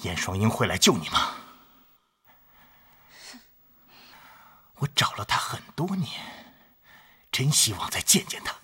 燕双鹰会来救你吗？我找了他很多年，真希望再见见他。